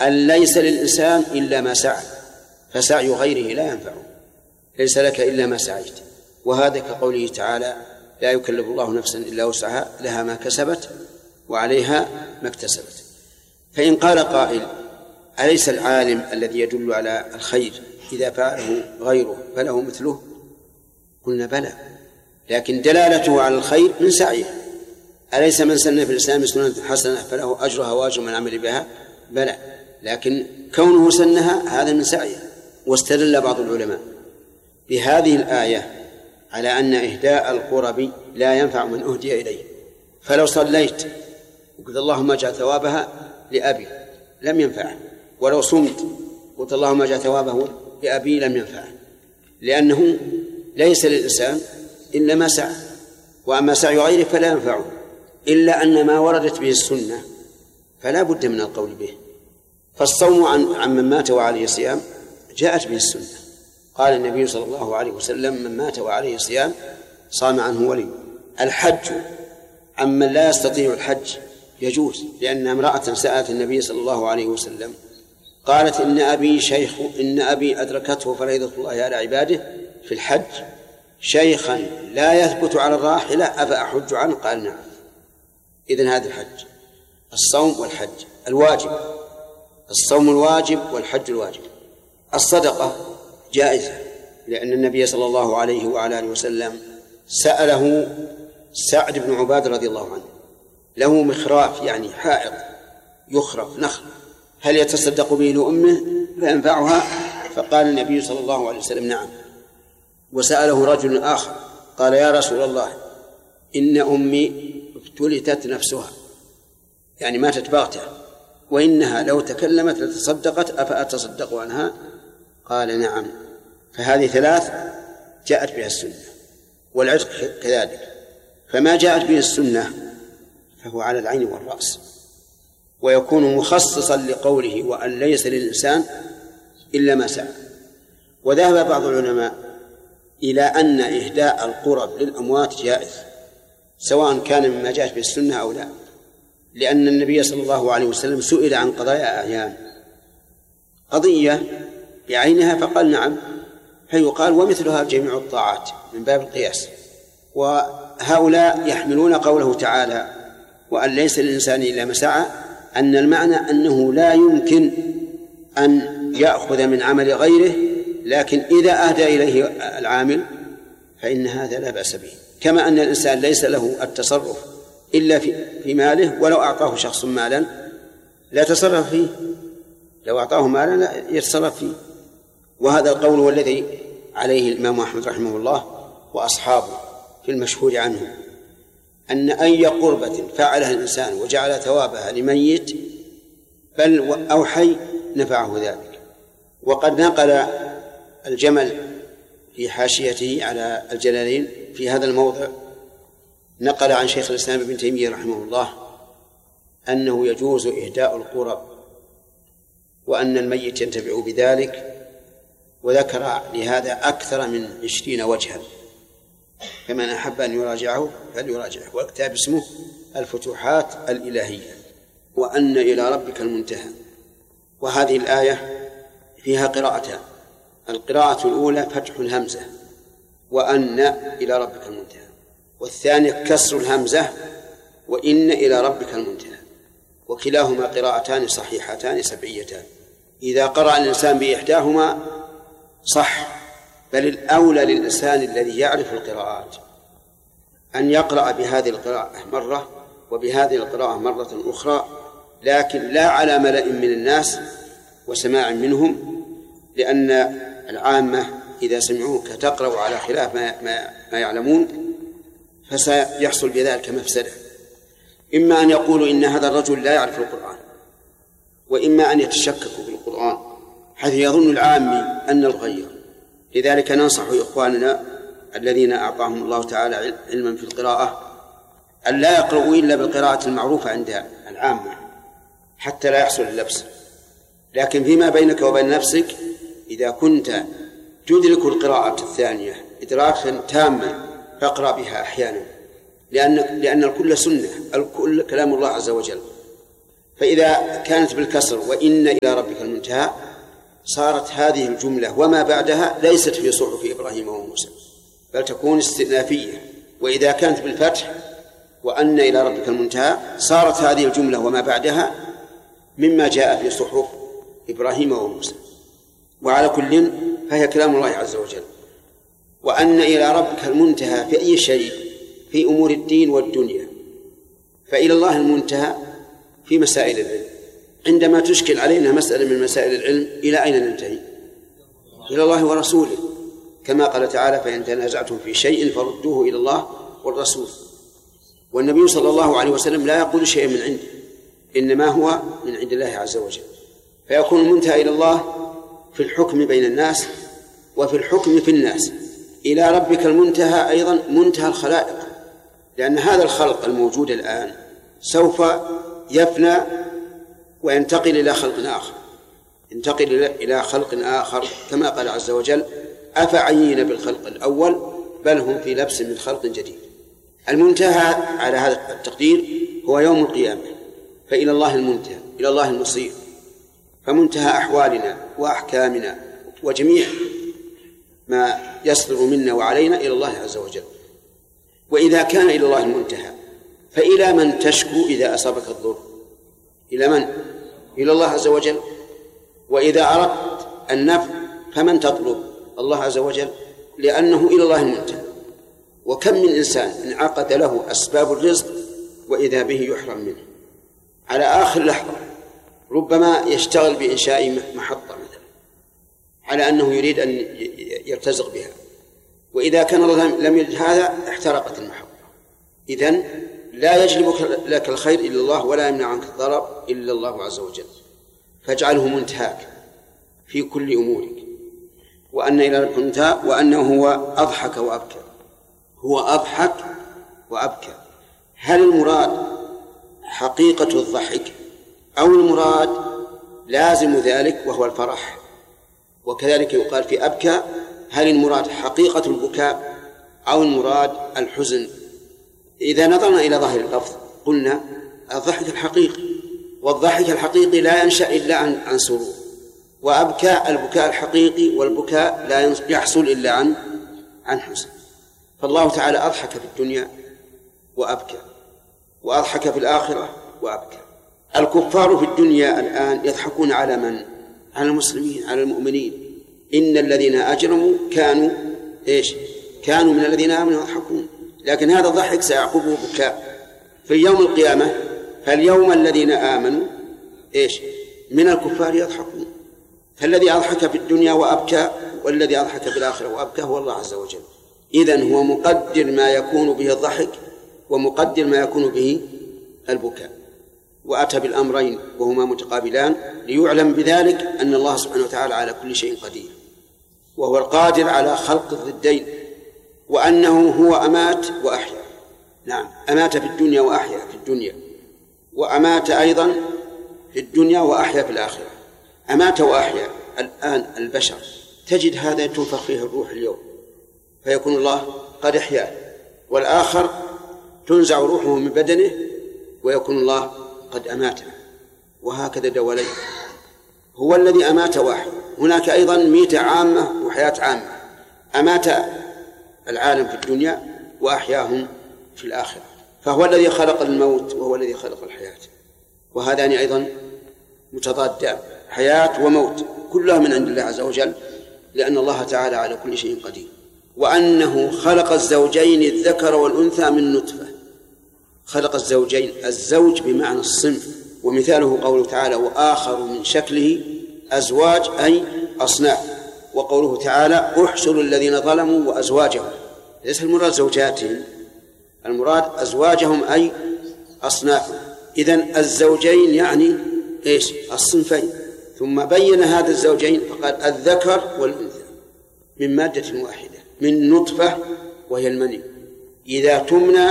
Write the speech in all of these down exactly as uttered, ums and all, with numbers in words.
أن ليس للإنسان إلا ما سعى، فسعي غيره لا ينفعه، ليس لك إلا ما سعيت. وهذا كقوله تعالى: لا يكلف الله نفسا إلا وسعها، لها ما كسبت وعليها ما اكتسبت. فإن قال قائل: أليس العالم الذي يدل على الخير إذا فعله غيره فله مثله؟ قلنا: بلى، لكن دلالته على الخير من سعيه. أليس من سن في الإسلام سنة حسنة فله أجرها وأجر من عمل بها؟ بلى، لكن كونه سنها هذا من سعيه. واستدل بعض العلماء بهذه الآية على أن إهداء القرب لا ينفع من أهدي إليه. فلو صليت وقلت اللهم اجعل ثوابها لأبي لم ينفعه، ولو صمت قلت اللهم اجعل ثوابه لأبي لم ينفعه، لأنه ليس للإنسان إلا ما سعى، وأما سعي غيره فلا ينفعه، إلا أن ما وردت به السنة فلا بد من القول به. فالصوم عن, عن من مات وعليه صيام جاءت به السنة. قال النبي صلى الله عليه وسلم: من مات وعليه صيام صام عنه ولي. الحج عن من لا يستطيع الحج يجوز، لأن امرأة سألت النبي صلى الله عليه وسلم قالت: إن أبي شيخ إن أبي أدركته فريضة الله على عباده في الحج شيخا لا يثبت على الراحلة أفأحج عنه؟ قال: نعم. إذن هذا الحج، الصوم والحج الواجب، الصوم الواجب والحج الواجب. الصدقة جائزة، لأن النبي صلى الله عليه وعلى آله وسلم سأله سعد بن عبادة رضي الله عنه، له مخراف يعني حائط يخرف نخل، هل يتصدق به لأمه فينفعها؟ فقال النبي صلى الله عليه وسلم: نعم. وسأله رجل آخر قال: يا رسول الله، إن أمي ابتلتت نفسها، يعني ماتت بغتة، وإنها لو تكلمت لتصدقت، أفأتصدق عنها؟ قال: نعم. فهذه ثلاث جاءت بها السنة، والعتق كذلك. فما جاءت به السنة فهو على العين والرأس، ويكون مخصصا لقوله: وأن ليس للإنسان إلا ما سعى. وذهب بعض العلماء إلى أن إهداء القرب للأموات جائز، سواء كان مما جاءت به السنة أو لا، لأن النبي صلى الله عليه وسلم سئل عن قضايا أعيان، قضية بعينها فقال: نعم. فيقال: ومثلها جميع الطاعات من باب القياس. وهؤلاء يحملون قوله تعالى: وأن ليس للإنسان إلا ما سعى، أن المعنى أنه لا يمكن أن يأخذ من عمل غيره، لكن إذا أهدى إليه العامل فإن هذا لا بأس به. كما أن الإنسان ليس له التصرف إلا في ماله، ولو أعطاه شخص مالا لا يتصرف فيه، لو أعطاه مالا لا يتصرف فيه. وهذا القول هو الذي عليه الإمام أحمد رحمه الله وأصحابه في المشهور عنه، أن أي قربة فعلها الإنسان وجعل ثوابها لميت بل أو حي نفعه ذلك. وقد نقل الجمل في حاشيته على الجلالين في هذا الموضع، نقل عن شيخ الإسلام ابن تيمية رحمه الله أنه يجوز إهداء القرب وأن الميت ينتفع بذلك، وذكر لهذا أكثر من عشرين وجها، فمن أحب أن يراجعه فليراجعه. والكتاب اسمه الفتوحات الإلهية، وأن إلى ربك المنتهى. وهذه الآية فيها قراءتان، القراءة الأولى فتح الهمزة وأن إلى ربك المنتهى، والثانية كسر الهمزة وإن إلى ربك المنتهى، وكلاهما قراءتان صحيحتان سبعيتان. إذا قرأ الإنسان بإحداهما صح، بل الأولى للإنسان الذي يعرف القراءات أن يقرأ بهذه القراءة مرة وبهذه القراءة مرة أخرى، لكن لا على ملأ من الناس وسماع منهم، لأن العامة إذا سمعوك تقرأ على خلاف ما, ما, ما يعلمون فسيحصل بذلك مفسدة، إما أن يقولوا إن هذا الرجل لا يعرف القرآن، وإما أن يتشككوا بالقرآن حيث يظن العامي أن الغير. لذلك ننصح إخواننا الذين أعطاهم الله تعالى علما في القراءة أن لا يقرؤوا إلا بالقراءة المعروفة عند العامة حتى لا يحصل اللبس، لكن فيما بينك وبين نفسك إذا كنت تدرك القراءة الثانية إدراكا تاما فاقرأ بها أحيانا، لأن, لأن الكل سنة، الكل كلام الله عز وجل. فإذا كانت بالكسر وإن إلى ربك المنتهى صارت هذه الجملة وما بعدها ليست في صحف إبراهيم وموسى بل تكون استئنافية. وإذا كانت بالفتح وأن إلى ربك المنتهى صارت هذه الجملة وما بعدها مما جاء في صحف إبراهيم وموسى. وعلى كل فهي كلام الله عز وجل. وأن إلى ربك المنتهى في أي شيء في أمور الدين والدنيا، فإلى الله المنتهى في مسائل العلم. عندما تشكل علينا مسألة من مسائل العلم إلى أين ننتهي؟ إلى الله ورسوله، كما قال تعالى فإن تنازعتم في شيء فردوه إلى الله والرسول. والنبي صلى الله عليه وسلم لا يقول شيئا من عنده، إنما هو من عند الله عز وجل. فيكون المنتهى إلى الله في الحكم بين الناس وفي الحكم في الناس. إلى ربك المنتهى أيضا منتهى الخلائق، لأن هذا الخلق الموجود الآن سوف يفنى وينتقل إلى خلق آخر، ينتقل إلى خلق آخر كما قال عز وجل أفعيين بالخلق الأول بل هم في لبس من خلق جديد. المنتهى على هذا التقدير هو يوم القيامة، فإلى الله المنتهى، إلى الله المصير. فمنتهى أحوالنا وأحكامنا وجميع ما يصدر منا وعلينا إلى الله عز وجل. وإذا كان إلى الله المنتهى فإلى من تشكو إذا أصابك الضر؟ إلى من؟ إلى الله عز وجل. وإذا أردت النفع فمن تطلب؟ الله عز وجل، لأنه إلى الله المنتهى. وكم من إنسان انعقد له أسباب الرزق وإذا به يحرم منه على آخر لحظة، ربما يشتغل بإنشاء محطة مثلا على أنه يريد أن يرتزق بها، وإذا كان الله لم يرد هذا احترقت المحطة. إذن لا يجلب لك الخير إلا الله ولا يمنع عنك الضرر إلا الله عز وجل. فاجعله منتهاك في كل أمورك. وأن إلى ربك المنتهى وأنه هو أضحك وأبكى. هو أضحك وأبكى. هل المراد حقيقة الضحك أو المراد لازم ذلك وهو الفرح؟ وكذلك يقال في أبكى هل المراد حقيقة البكاء أو المراد الحزن؟ إذا نظرنا إلى ظاهر اللفظ قلنا الضحك الحقيقي، والضحك الحقيقي لا ينشأ إلا عن عن سرور، وأبكى البكاء الحقيقي والبكاء لا يحصل إلا عن عن حزن. فالله تعالى أضحك في الدنيا وأبكى، وأضحك في الآخرة وأبكى. الكفار في الدنيا الآن يضحكون على من؟ على المسلمين، على المؤمنين. إن الذين أجرموا كانوا إيش؟ كانوا من الذين آمنوا يضحكون. لكن هذا الضحك سيعقبه بكاء في يوم القيامة. فاليوم الذين آمنوا إيش؟ من الكفار يضحكون. فالذي أضحك في الدنيا وأبكى والذي أضحك في الآخرة وأبكى هو الله عز وجل. إذن هو مقدر ما يكون به الضحك ومقدر ما يكون به البكاء، وأتى بالأمرين وهما متقابلان ليعلم بذلك أن الله سبحانه وتعالى على كل شيء قدير، وهو القادر على خلق الضدين، وأنه هو أمات وأحيا. نعم، أمات في الدنيا وأحيا في الدنيا، وأمات أيضا في الدنيا وأحيا في الآخرة. أمات وأحيا. الآن البشر تجد هذا تنفخ فيه الروح اليوم فيكون الله قد أحياه، والآخر تنزع روحه من بدنه ويكون الله قد أماته، وهكذا دولين. هو الذي أمات واحد. هناك أيضا ميتة عامة وحياة عامة. أمات العالم في الدنيا وأحياهم في الآخرة. فهو الذي خلق الموت وهو الذي خلق الحياة، وهذان أيضا متضادان، حياة وموت، كلها من عند الله عز وجل، لأن الله تعالى على كل شيء قدير. وأنه خلق الزوجين الذكر والأنثى من نطفة. خلق الزوجين، الزوج بمعنى الصنف، ومثاله قوله تعالى وآخر من شكله أزواج أي أصناف. وقوله تعالى احشروا الذين ظلموا وأزواجهم، ليس المراد زوجاتهم، المراد أزواجهم أي أصنافهم. إذن الزوجين يعني إيش؟ الصنفين. ثم بين هذا الزوجين فقال الذكر والأنثى من مادة واحدة، من نطفة وهي المني، إذا تمنى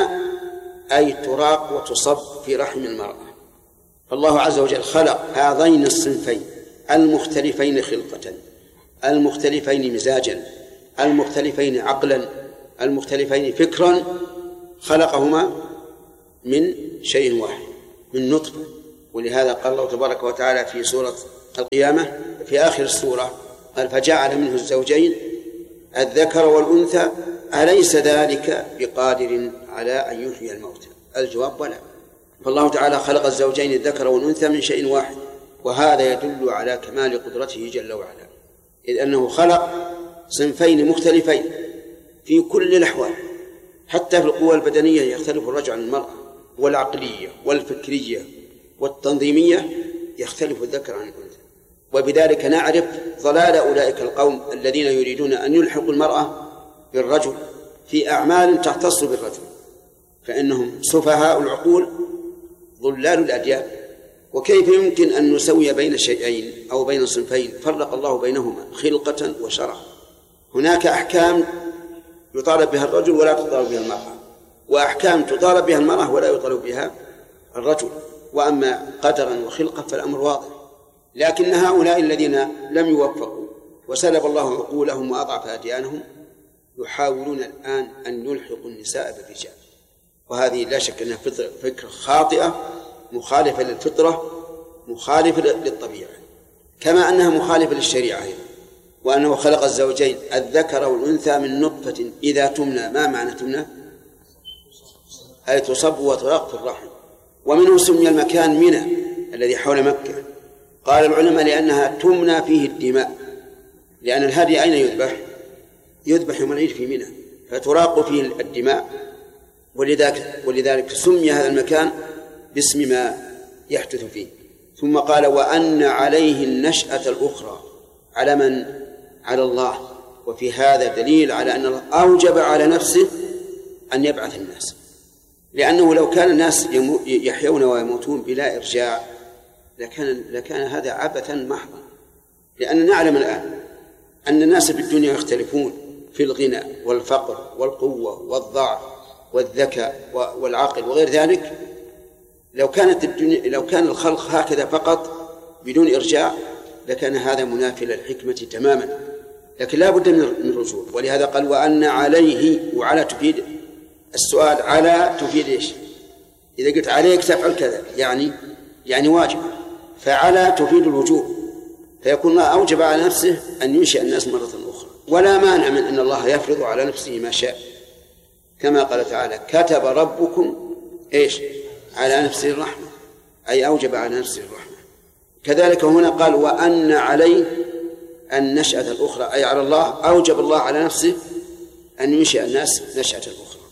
أي تراق وتصب في رحم المرأة. فالله عز وجل خلق هذين الصنفين المختلفين خلقة، المختلفين مزاجا، المختلفين عقلا، المختلفين فكرا، خلقهما من شيء واحد، من نطفة. ولهذا قال الله تبارك وتعالى في سورة القيامة في آخر السورة قال فجعل منه الزوجين الذكر والأنثى أليس ذلك بقادر على أن يحيي الموتى؟ الجواب بلى. فالله تعالى خلق الزوجين الذكر والأنثى من شيء واحد، وهذا يدل على كمال قدرته جل وعلا، إذ أنه خلق صنفين مختلفين في كل الأحوال، حتى في القوى البدنية يختلف الرجل عن المرأة، والعقلية والفكرية والتنظيمية يختلف الذكر عن الأنثى. وبذلك نعرف ضلال أولئك القوم الذين يريدون أن يلحقوا المرأة بالرجل في أعمال تختص بالرجل، فإنهم سفهاء العقول ضلال الأديان. وكيف يمكن أن نسوي بين شيئين أو بين صنفين فرق الله بينهما خلقة وشرعا؟ هناك أحكام يطالب بها الرجل ولا تطالب بها المرأة، وأحكام تطالب بها المرأة ولا يطالب بها الرجل. وأما قدرا وخلقا فالأمر واضح. لكن هؤلاء الذين لم يوفقوا وسلب الله عقولهم وأضعف أديانهم يحاولون الآن أن يلحقوا النساء بالرجال، وهذه لا شك أنها فكرة خاطئة مخالفة للفطرة مخالفة للطبيعة، كما أنها مخالفة للشريعة، وأنه خلق الزوجين الذكر والأنثى من نطفة إذا تمنى. ما معنى تمنى؟ أي تصب وتراق في الرحم. ومنه سمي المكان منى الذي حول مكة. قال العلماء لأنها تمنى فيه الدماء، لأن الهدي أين يذبح؟ يذبح يوم العيد في منى، فتراق فيه الدماء، ولذلك, ولذلك سمي هذا المكان باسم ما يحدث فيه. ثم قال وأن عليه النشأة الأخرى، على من؟ على الله. وفي هذا دليل على أن الله أوجب على نفسه أن يبعث الناس، لأنه لو كان الناس يحيون ويموتون بلا إرجاع لكان, لكان هذا عبثا محضا. لأننا نعلم الآن أن الناس في الدنيا يختلفون في الغنى والفقر والقوة والضعف والذكاء والعقل وغير ذلك. لو كانت الدنيا لو كان الخلق هكذا فقط بدون إرجاع لكان هذا منافي للحكمة تماما، لكن لا بد من الرجوع. ولهذا قال وأن عليه، وعلى تفيد السؤال، على تفيد إيش؟ إذا قلت عليك تفعل كذا يعني يعني واجب، فعلى تفيد الوجوب، فيكون الله أوجب على نفسه أن ينشئ الناس مرة أخرى. ولا مانع من أن الله يفرض على نفسه ما شاء، كما قال تعالى كتب ربكم إيش؟ على نفسه الرحمة، أي أوجب على نفسه الرحمة. كذلك هنا قال وأن عليه النشأة الأخرى، أي على الله أوجب الله على نفسه أن ينشئ الناس نشأة أخرى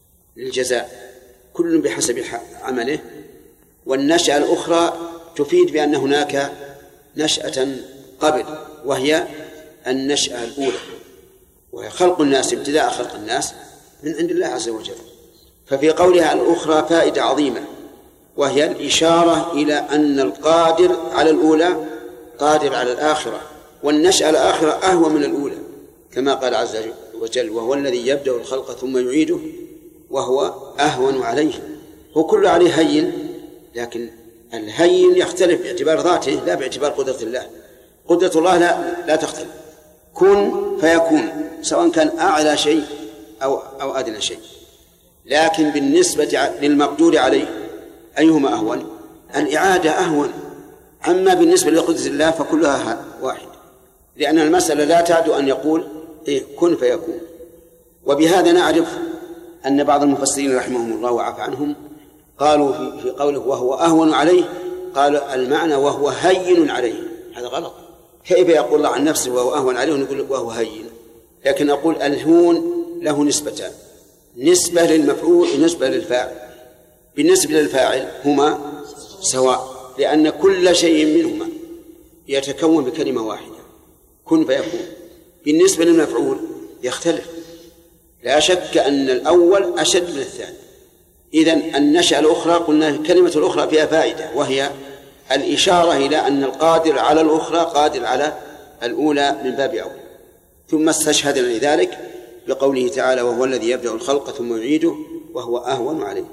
للجزاء، كل بحسب عمله. والنشأة الأخرى تفيد بأن هناك نشأة قبل، وهي النشأة الأولى، وهي خلق الناس، ابتداء خلق الناس من عند الله عز وجل. ففي قولها الأخرى فائدة عظيمة، وهي الإشارة إلى أن القادر على الأولى قادر على الآخرة، والنشأة الآخرة أهون من الأولى، كما قال عز وجل وهو الذي يبدأ الخلق ثم يعيده وهو أهون عليه. هو كل عليه هين، لكن الهين يختلف باعتبار ذاته لا باعتبار قدرة الله. قدرة الله لا, لا تختلف، كن فيكون، سواء كان أعلى شيء أو, أو أدنى شيء. لكن بالنسبة للمقدور عليه أيهما أهون؟ الإعادة أهون. أما بالنسبة لقدرة الله فكلها واحد، لأن المسألة لا تعد أن يقول إيه كن فيكون. وبهذا نعرف أن بعض المفسرين رحمهم الله وعفى عنهم قالوا في, في قوله وهو أهون عليه، قالوا المعنى وهو هين عليه. هذا غلط. كيف يقول الله عن نفسه وهو أهون عليه ونقول وهو هين؟ لكن أقول الهون له نسبتان، نسبة للمفعول ونسبة للفاعل. بالنسبة للفاعل هما سواء، لأن كل شيء منهما يتكون بكلمة واحدة كن فيكون. بالنسبة للمفعول يختلف، لا شك أن الأول أشد من الثاني. إذن النشأة الأخرى قلنا الكلمة الأخرى فيها فائدة، وهي الإشارة إلى أن القادر على الأخرى قادر على الأولى من باب أول. ثم استشهدنا لذلك بقوله تعالى وهو الذي يبدأ الخلق ثم يعيده وهو أهون عليه،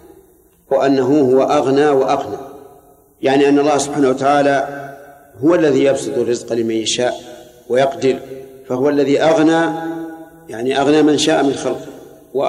وأنه هو أغنى وأقنى، يعني أن الله سبحانه وتعالى هو الذي يبسط الرزق لمن يشاء ويقدر، فهو الذي أغنى، يعني أغنى من شاء من خلقه.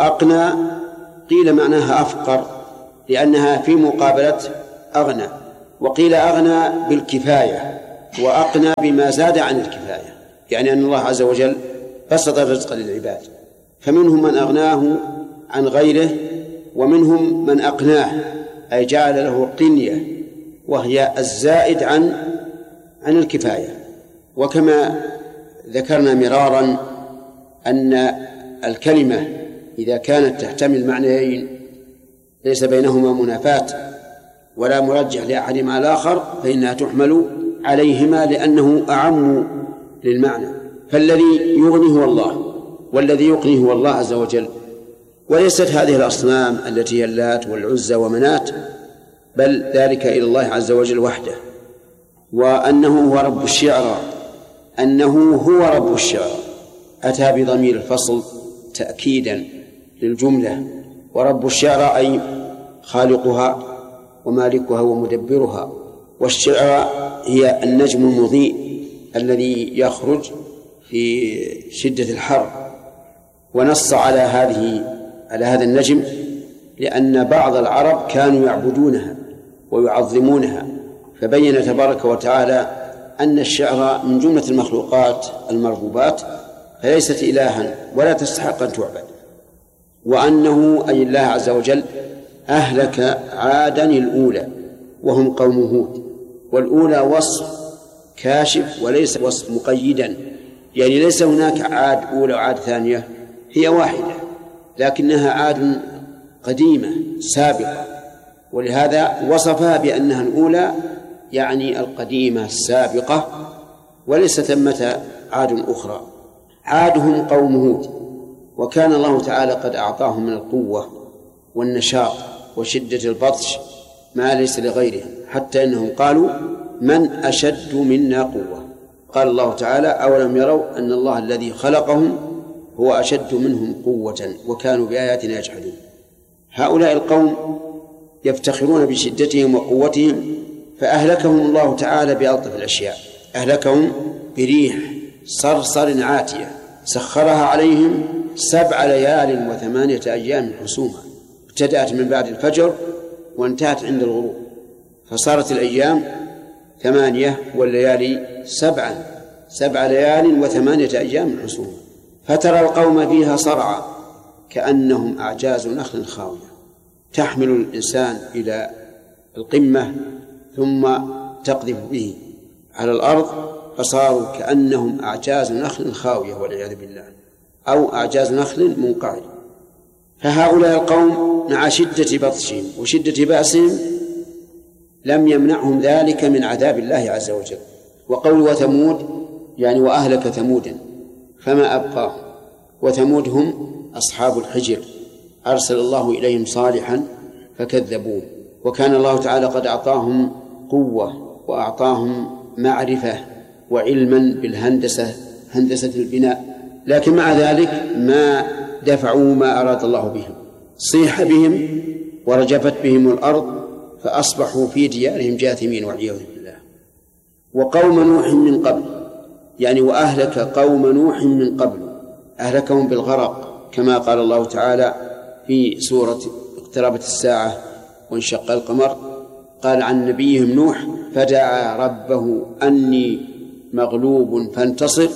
وأقنى قيل معناها أفقر، لأنها في مقابلة أغنى، وقيل أغنى بالكفاية وأقنى بما زاد عن الكفاية، يعني أن الله عز وجل بسط الرزق للعباد، فمنهم من أغناه عن غيره ومنهم من أقناه أي جعل له قنية وهي الزائد عن عن الكفاية. وكما ذكرنا مرارا أن الكلمة إذا كانت تحتمل معنيين ليس بينهما منافاة ولا مرجح لأحدهما على الآخر فإنها تحمل عليهما لأنه أعم للمعنى، فالذي يغني هو الله والذي يقني هو الله عز وجل، وليست هذه الأصنام التي هي اللات والعزى ومنات، بل ذلك إلى الله عز وجل وحده. وأنه هو رب الشعرى، أنه هو رب الشعرى أتى بضمير الفصل تأكيدا للجملة، ورب الشعرى أي خالقها ومالكها ومدبرها، والشعرى هي النجم المضيء الذي يخرج في شدة الحر. ونص على هذه على هذا النجم لأن بعض العرب كانوا يعبدونها ويعظمونها، فبين تبارك وتعالى أن الشعر من جملة المخلوقات المربوبات فليست إلها ولا تستحق أن تعبد، وأنه أي الله عز وجل أهلك عادا الأولى وهم قوم هود، والأولى وصف كاشف وليس وصف مقيدا، يعني ليس هناك عاد أولى وعاد ثانية، هي واحدة لكنها عاد قديمة سابقة، ولهذا وصفها بأنها الأولى يعني القديمة السابقة، وليس ثمة عاد أخرى. عادهم قوم هود، وكان الله تعالى قد أعطاهم من القوة والنشاط وشدة البطش ما ليس لغيرهم، حتى إنهم قالوا من أشد منا قوة. قال الله تعالى أولم يروا أن الله الذي خلقهم هو أشد منهم قوة وكانوا بآياتنا يجحدون. هؤلاء القوم يفتخرون بشدتهم وقوتهم، فأهلكهم الله تعالى بألطف الأشياء، أهلكهم بريح صرصر عاتية سخرها عليهم سبع ليال وثمانية أيام حسوما، ابتدأت من بعد الفجر وانتهت عند الغروب، فصارت الأيام ثمانية والليالي سبعا، سبع ليال وثمانية أيام حسوما، فترى القوم فيها صرعى كأنهم أعجاز نخل خاوية، تحمل الإنسان إلى القمة ثم تقذف به على الأرض فصاروا كأنهم أعجاز نخل خاوية والعياذ بالله، أو أعجاز نخل منقعد. فهؤلاء القوم مع شدة بطشهم وشدة بأسهم لم يمنعهم ذلك من عذاب الله عز وجل. وقول وثمود يعني وأهلك ثمودا فما أبقاه، وثمود هم أصحاب الحجر أرسل الله إليهم صالحا فكذبوه، وكان الله تعالى قد أعطاهم قوة وأعطاهم معرفة وعلما بالهندسة هندسة البناء، لكن مع ذلك ما دفعوا ما أراد الله بهم، صيح بهم ورجفت بهم الأرض فأصبحوا في ديارهم جاثمين والعياذ بالله. وقوم نوح من قبل يعني وأهلك قوم نوح من قبل، أهلكهم بالغرق كما قال الله تعالى في سورة اقتربت الساعة وانشق القمر، قال عن نبيهم نوح فدعا ربه أني مغلوب فانتصر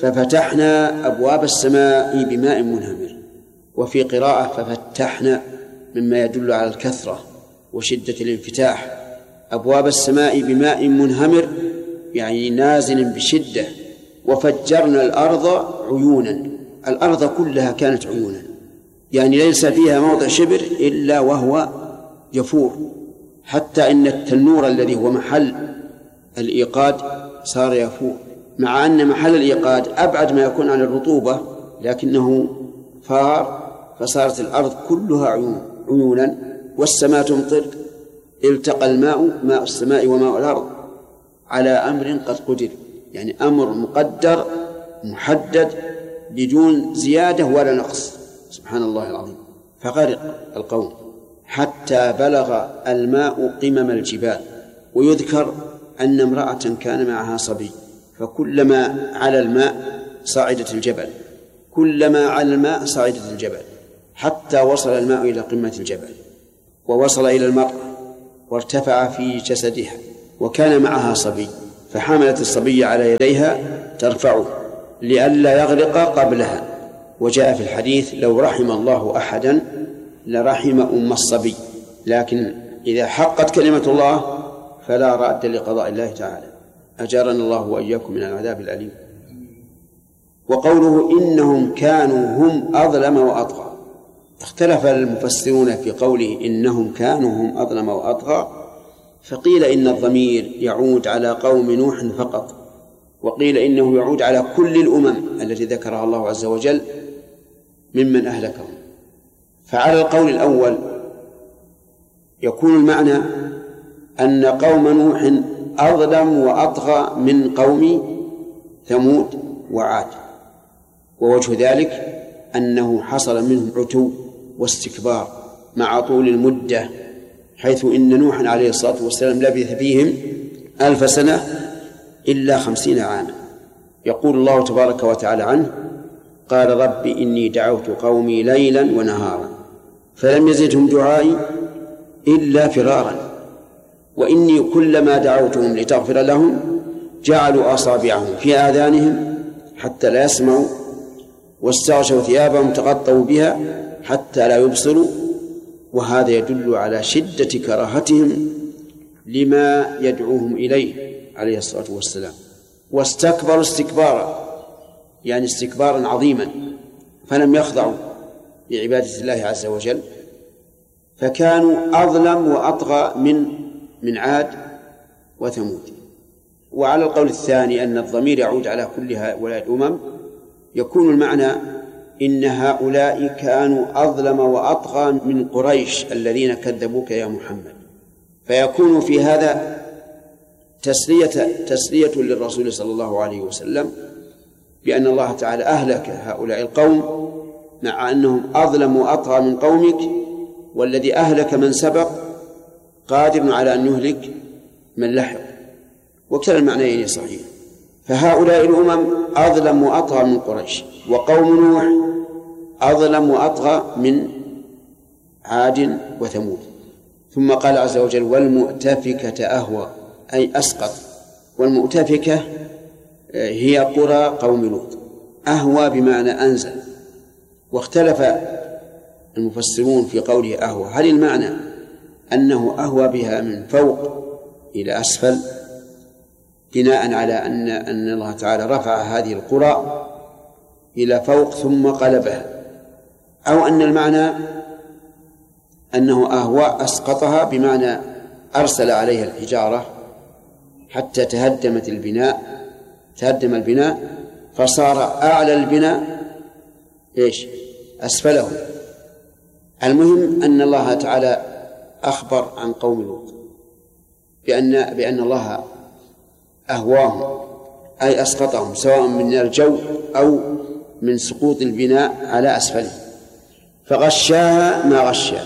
ففتحنا أبواب السماء بماء منهمر، وفي قراءة ففتحنا مما يدل على الكثرة وشدة الانفتاح، أبواب السماء بماء منهمر يعني نازل بشدة، وفجرنا الأرض عيونا، الأرض كلها كانت عيونا يعني ليس فيها موضع شبر إلا وهو يفور، حتى إن التنور الذي هو محل الإيقاد صار يفور، مع أن محل الإيقاد أبعد ما يكون عن الرطوبة لكنه فار، فصارت الأرض كلها عيون عيونا والسماء تمطر، التقى الماء ماء السماء وماء الأرض على أمر قد قدر، يعني أمر مقدر محدد بدون زيادة ولا نقص، سبحان الله العظيم. فغرق القوم حتى بلغ الماء قمم الجبال. ويذكر أن امرأة كان معها صبي، فكلما على الماء صعدت الجبل، كلما على الماء صعدت الجبل، حتى وصل الماء إلى قمة الجبل ووصل إلى المرأة وارتفع في جسدها وكان معها صبي فحملت الصبي على يديها ترفعه لئلا يغرق قبلها. وجاء في الحديث لو رحم الله أحدا لرحم أم الصبي، لكن إذا حقت كلمة الله فلا راد لقضاء الله تعالى. أجارنا الله وإياكم من العذاب الأليم. وقوله إنهم كانوا هم أظلم وأطغى، اختلف المفسرون في قوله إنهم كانوا هم أظلم وأطغى، فقيل إن الضمير يعود على قوم نوح فقط، وقيل إنه يعود على كل الأمم التي ذكرها الله عز وجل ممن أهلكهم. فعلى القول الأول يكون المعنى أن قوم نوح أظلم وأطغى من قوم ثمود وعاد، ووجه ذلك أنه حصل منهم عتو واستكبار مع طول المدة، حيث إن نوحا عليه الصلاة والسلام لبث فيهم ألف سنة إلا خمسين عاما. يقول الله تبارك وتعالى عنه قال رب إني دعوت قومي ليلا ونهارا فلم يزدهم دعائي إلا فرارا وإني كلما دعوتهم لتغفر لهم جعلوا أصابعهم في آذانهم حتى لا يسمعوا واستغشوا ثيابهم تغطوا بها حتى لا يبصروا. وهذا يدل على شدة كراهتهم لما يدعوهم إليه عليه الصلاة والسلام، واستكبروا استكبارا يعني استكبارا عظيما، فلم يخضعوا لعبادة الله عز وجل، فكانوا أظلم وأطغى من من عاد وثمود. وعلى القول الثاني أن الضمير يعود على كل هؤلاء الأمم، يكون المعنى إن هؤلاء كانوا أظلم وأطغى من قريش الذين كذبوك يا محمد، فيكون في هذا تسلية, تسلية للرسول صلى الله عليه وسلم بأن الله تعالى أهلك هؤلاء القوم مع أنهم أظلم وأطغى من قومك، والذي أهلك من سبق قادر على أن يهلك من لحق، وكلا المعنيين صحيح. فهؤلاء الأمم أظلم وأطغى من قريش، وقوم نوح أظلم وأطغى من عاد وثمود. ثم قال عز وجل والمؤتفكة أهوى أي أسقط، والمؤتفكة هي قرى قوم لوط، أهوى بمعنى أنزل. واختلف المفسرون في قوله أهوى، هل المعنى أنه أهوى بها من فوق إلى أسفل بناء على أن أن الله تعالى رفع هذه القرى إلى فوق ثم قلبها، أو أن المعنى أنه أهوى أسقطها بمعنى أرسل عليها الحجارة حتى تهدمت البناء تهدم البناء فصار أعلى البناء إيش أسفله. المهم أن الله تعالى أخبر عن قوم لوط بأن بأن الله أهواهم أي أسقطهم سواء من الجو أو من سقوط البناء على أسفله. فغشاها ما غشا،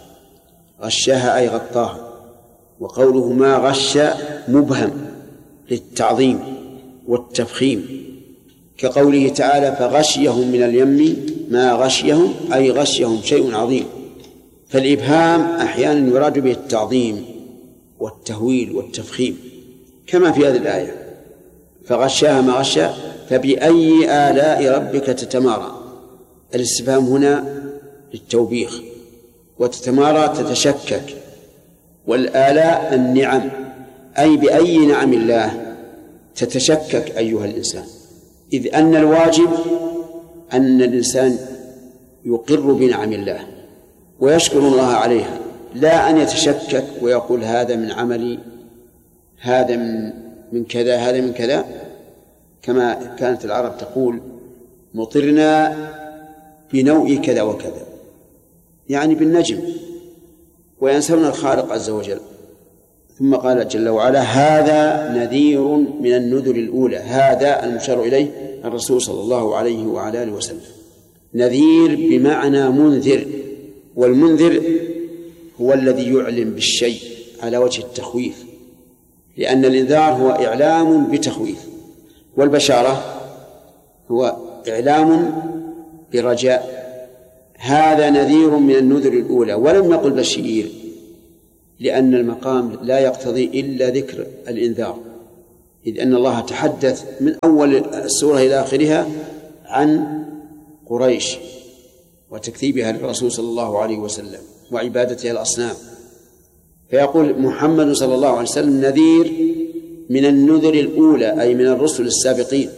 غشاها أي غطاها، وقوله ما غش مبهم للتعظيم والتفخيم، كقوله تعالى فغشيهم من اليم ما غشيهم أي غشيهم شيء عظيم. فالإبهام أحيانا يراد به التعظيم والتهويل والتفخيم كما في هذه الآية فغشاها ما غشا فبأي آلاء ربك تتمارى. الاستفهام هنا للتوبيخ، وتتمارى تتشكك، والآلاء النعم أي بأي نعم الله تتشكك أيها الإنسان، إذ أن الواجب أن الإنسان يقر بنعم الله ويشكر الله عليها، لا أن يتشكك ويقول هذا من عملي، هذا من من كذا، هذا من كذا، كما كانت العرب تقول مطرنا بنوء كذا وكذا، يعني بالنجم، وينسون الخالق عز وجل. ثم قال جل وعلا هذا نذير من النذر الأولى، هذا المشار إليه الرسول صلى الله عليه وعلى آله وسلم، نذير بمعنى منذر، والمنذر هو الذي يعلم بالشيء على وجه التخويف، لأن الإنذار هو إعلام بتخويف، والبشارة هو إعلام برجاء. هذا نذير من النذر الأولى، ولم يقل بشير لأن المقام لا يقتضي إلا ذكر الإنذار، إذ أن الله تحدث من أول السورة إلى آخرها عن قريش وتكذيبها للرسول صلى الله عليه وسلم وعبادتها الأصنام، فيقول محمد صلى الله عليه وسلم نذير من النذر الأولى، أي من الرسل السابقين.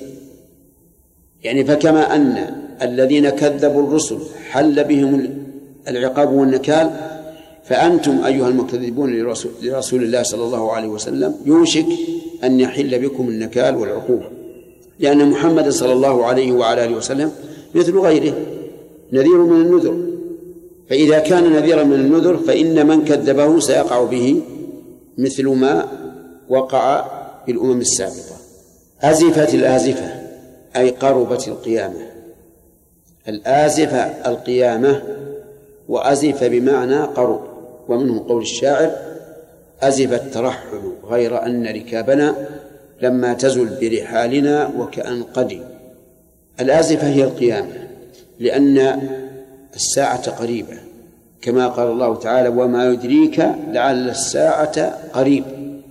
يعني فكما أن الذين كذبوا الرسل حل بهم العقاب والنكال، فأنتم أيها المكذبون لرسول, لرسول الله صلى الله عليه وسلم يوشك أن يحل بكم النكال والعقوبة، لأن محمد صلى الله عليه وعلى آله وسلم مثل غيره نذير من النذر، فإذا كان نذيرا من النذر فإن من كذبه سيقع به مثل ما وقع في الأمم السابقة. أزفت الآزفة أي قربت القيامة. الآزفة القيامة، وأزف بمعنى قرب، ومنه قول الشاعر أزف الترحل غير أن ركابنا لما تزل برحالنا وكأن قدي. الآزفة هي القيامة، لأن الساعة قريبة، كما قال الله تعالى وما يدريك لعل الساعة قريب،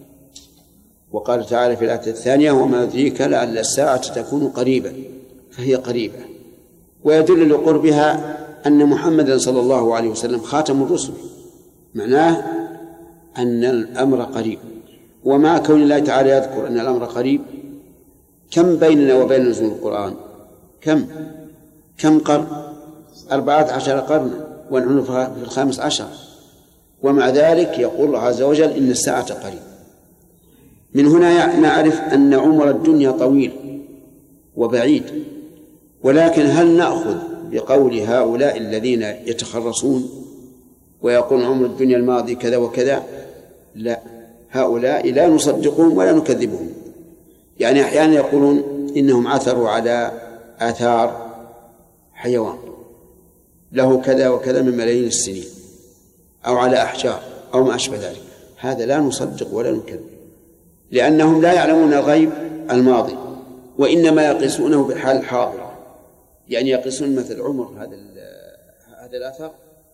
وقال تعالى في الآية الثانية وما يدريك لعل الساعة تكون قريبا، فهي قريبة. ويدل لقربها أن محمدا صلى الله عليه وسلم خاتم الرسل، معناه أن الأمر قريب. ومع كون الله تعالى يذكر أن الأمر قريب، كم بيننا وبين نزول القرآن؟ كم كم قرن؟ أربعة عشر قرنا، ونحن في الخامس عشر، ومع ذلك يقول الله عز وجل إن الساعة قريب. من هنا نعرف أن عمر الدنيا طويل وبعيد، ولكن هل نأخذ بقول هؤلاء الذين يتخرصون ويقول عمر الدنيا الماضي كذا وكذا؟ لا، هؤلاء لا نصدقهم ولا نكذبهم. يعني أحيانا يقولون إنهم عثروا على آثار حيوان له كذا وكذا من ملايين السنين، أو على أحجار أو ما أشبه ذلك. هذا لا نصدق ولا نكذب، لأنهم لا يعلمون الغيب الماضي، وإنما يقيسونه بالحال الحاضرة، يعني يقيسون مثل عمر هذا هذا الآثار.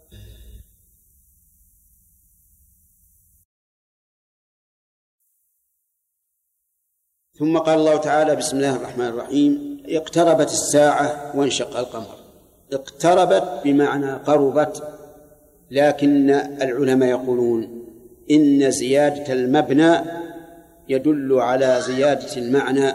ثم قال الله تعالى بسم الله الرحمن الرحيم اقتربت الساعة وانشق القمر. اقتربت بمعنى قربت، لكن العلماء يقولون إن زيادة المبنى يدل على زيادة المعنى،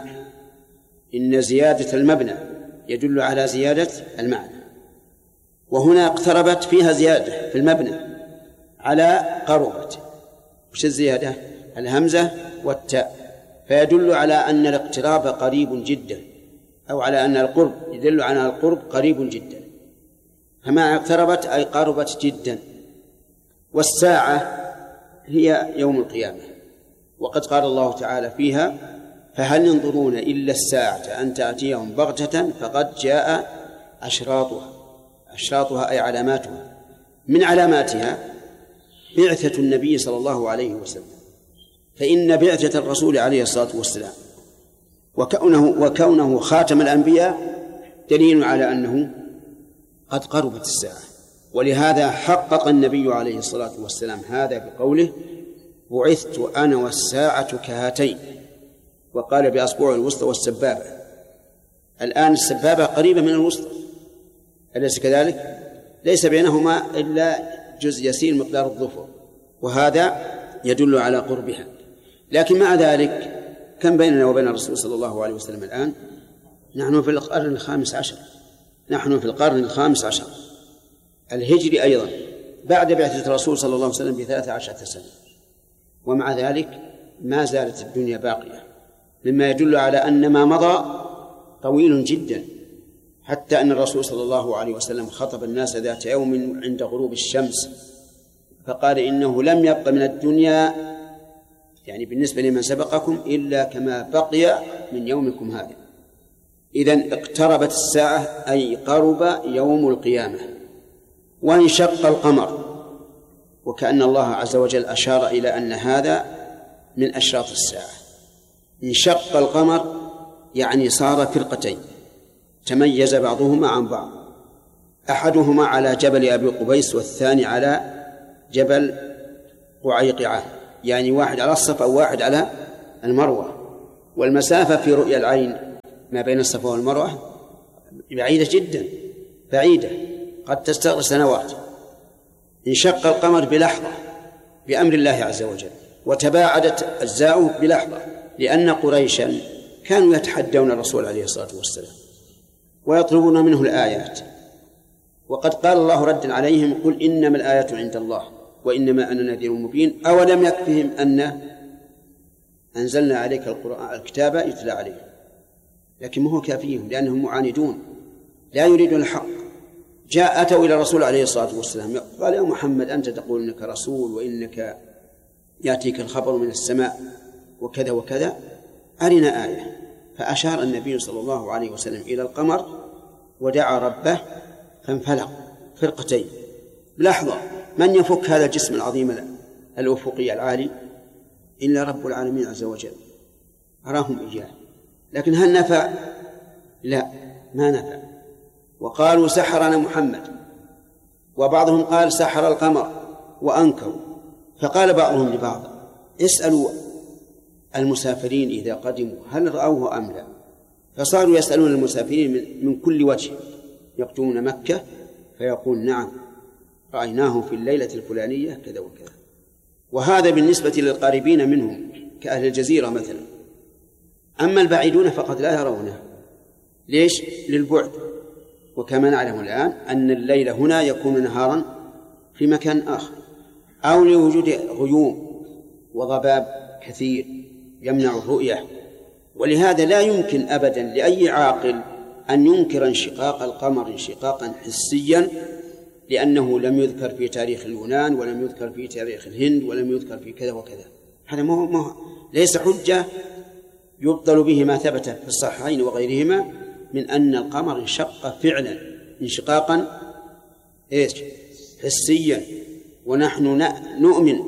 إن زيادة المبنى يدل على زيادة المعنى، وهنا اقتربت فيها زيادة في المبنى على قربت. وش الزيادة؟ الهمزة والتاء، فيدل على أن الاقتراب قريب جدا، أو على أن القرب يدل على القرب قريب جدا. فما اقتربت أي قربت جدا. والساعة هي يوم القيامة، وقد قال الله تعالى فيها فهل ينظرون إلا الساعة أن تأتيهم بغتة فقد جاء أشراطها. أشراطها أي علاماتها. من علاماتها بعثة النبي صلى الله عليه وسلم، فإن بعثة الرسول عليه الصلاة والسلام وكونه, وكونه خاتم الأنبياء دليل على أنه قد قربت الساعة. ولهذا حقق النبي عليه الصلاة والسلام هذا بقوله بعثت أنا والساعة كهاتين، وقال بأصبع الوسطى والسبابة. الآن السبابة قريبة من الوسطى، أليس كذلك؟ ليس بينهما إلا جزء يسير مقدار الظفر، وهذا يدل على قربها. لكن مع ذلك كم بيننا وبين الرسول صلى الله عليه وسلم الآن؟ نحن في القرن الخامس عشر، نحن في القرن الخامس عشر الهجري أيضا، بعد بعثة الرسول صلى الله عليه وسلم بثلاث عشرة سنة، ومع ذلك ما زالت الدنيا باقية، مما يدل على أن ما مضى طويل جدا، حتى أن الرسول صلى الله عليه وسلم خطب الناس ذات يوم عند غروب الشمس فقال إنه لم يبق من الدنيا يعني بالنسبة لمن سبقكم إلا كما بقي من يومكم هذا. إذن اقتربت الساعة أي قرب يوم القيامة. وانشق القمر، وكأن الله عز وجل أشار إلى أن هذا من أشراط الساعة. انشق القمر يعني صار فرقتين، تميز بعضهما عن بعض، أحدهما على جبل أبي قبيس والثاني على جبل قعيقعة، يعني واحد على الصفا أو واحد على المروة. والمسافة في رؤيا العين ما بين الصفا والمروة بعيدة جدا، بعيدة قد تستغرق سنوات. انشق القمر بلحظة بأمر الله عز وجل، وتباعدت أجزاؤه بلحظة، لأن قريشا كانوا يتحدون الرسول عليه الصلاة والسلام ويطلبون منه الآيات، وقد قال الله ردا عليهم: قل إنما الآيات عند الله وإنما أنا نذير مبين أولم يكفهم أن أنزلنا عليك القرآن الكتاب يتلى عليه. لكن ما هو كافيهم، لأنهم معاندون لا يريدون الحق. جاء أتوا إلى الرسول عليه الصلاة والسلام قال: يا محمد أنت تقول إنك رسول وإنك يأتيك الخبر من السماء وكذا وكذا، أرنا آية. فأشار النبي صلى الله عليه وسلم إلى القمر ودعا ربه فانفلق فرقتين بلحظة. من يفك هذا الجسم العظيم الأفقي العالي إلا رب العالمين عز وجل، أراهم إياه. لكن هل نفع؟ لا، ما نفع. وقالوا سحرنا محمد، وبعضهم قال سحر القمر وأنكروا. فقال بعضهم لبعض: اسألوا المسافرين إذا قدموا هل رأوه أم لا. فصاروا يسألون المسافرين من كل وجه، يقدمون مكة فيقول: نعم رأيناه في الليلة الفلانية كذا وكذا. وهذا بالنسبة للقاربين منهم كأهل الجزيرة مثلا. أما البعيدون فقد لا يرونه. ليش؟ للبعد. وكما نعلم الآن أن الليل هنا يكون نهارا في مكان آخر، أو لوجود غيوم وضباب كثير يمنع الرؤية. ولهذا لا يمكن أبدا لأي عاقل أن ينكر انشقاق القمر انشقاقا حسيا، لأنه لم يذكر في تاريخ اليونان ولم يذكر في تاريخ الهند ولم يذكر في كذا وكذا. هذا ما هو ما هو ليس حجة يبطل به ما ثبت في الصحيحين وغيرهما من أن القمر انشق فعلا انشقاقا إيش حسيا. ونحن نؤمن